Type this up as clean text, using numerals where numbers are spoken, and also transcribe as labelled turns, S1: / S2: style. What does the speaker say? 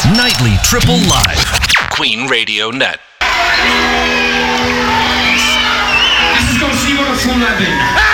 S1: Nightly Triple Live. Queen Radio Net.
S2: This is gonna see what a fool I be.